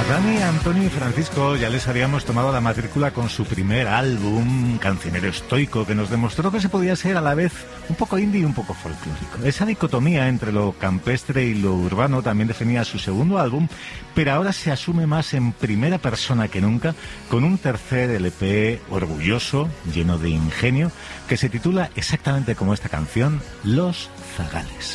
Dani, Antonio y Francisco ya les habíamos tomado la matrícula con su primer álbum, Cancionero Estoico, que nos demostró que se podía ser a la vez un poco indie y un poco folclórico. Esa dicotomía entre lo campestre y lo urbano también definía su segundo álbum, pero ahora se asume más en primera persona que nunca, con un tercer LP orgulloso, lleno de ingenio, que se titula exactamente como esta canción, Los Zagales.